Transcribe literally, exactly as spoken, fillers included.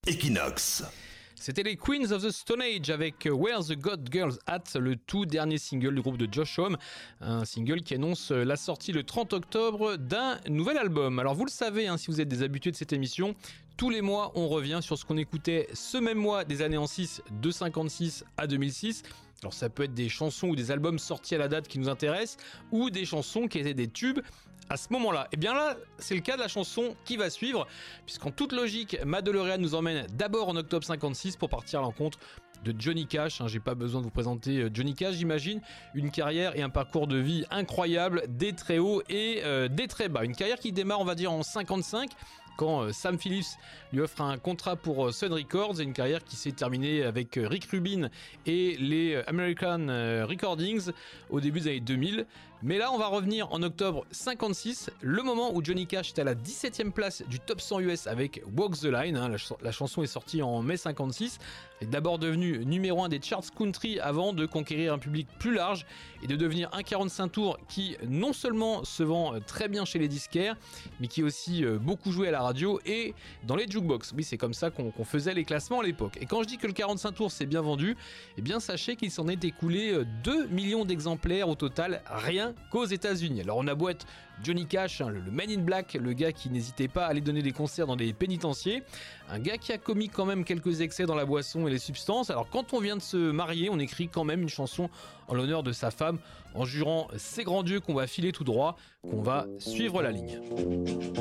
Equinox. C'était les Queens of the Stone Age avec Where the God Girls At, le tout dernier single du groupe de Josh Homme, un single qui annonce la sortie le trente octobre d'un nouvel album. Alors vous le savez, hein, si vous êtes des habitués de cette émission, tous les mois on revient sur ce qu'on écoutait ce même mois des années en six, de cinquante-six à deux mille six. Alors ça peut être des chansons ou des albums sortis à la date qui nous intéressent, ou des chansons qui étaient des tubes à ce moment-là. Et bien là, c'est le cas de la chanson qui va suivre, puisqu'en toute logique, Ma DeLorean nous emmène d'abord en octobre cinquante-six pour partir à l'encontre de Johnny Cash. Hein, j'ai pas besoin de vous présenter Johnny Cash, j'imagine. Une carrière et un parcours de vie incroyable, des très hauts et euh, des très bas. Une carrière qui démarre, on va dire, en cinquante-cinq, quand euh, Sam Phillips lui offre un contrat pour euh, Sun Records, et une carrière qui s'est terminée avec euh, Rick Rubin et les euh, American euh, Recordings au début des années deux mille. Mais là, on va revenir en octobre cinquante-six, le moment où Johnny Cash est à la dix-septième place du top cent U S avec Walk the Line. Hein, la, ch- la chanson est sortie en mai cinquante-six, est d'abart devenue numéro un des charts country avant de conquérir un public plus large et de devenir un quarante-cinq tours qui non seulement se vend très bien chez les disquaires, mais qui est aussi euh, beaucoup joué à la radio et dans les jukebox. Oui, c'est comme ça qu'on, qu'on faisait les classements à l'époque. Et quand je dis que le quarante-cinq tours s'est bien vendu, eh bien sachez qu'il s'en est écoulé deux millions d'exemplaires au total, rien qu'aux États-Unis. Alors on a beau être Johnny Cash, hein, le, le Man in Black, le gars qui n'hésitait pas à aller donner des concerts dans des pénitenciers, un gars qui a commis quand même quelques excès dans la boisson et les substances. Alors quand on vient de se marier, on écrit quand même une chanson en l'honneur de sa femme, en jurant c'est grand Dieu qu'on va filer tout droit, qu'on va suivre la ligne.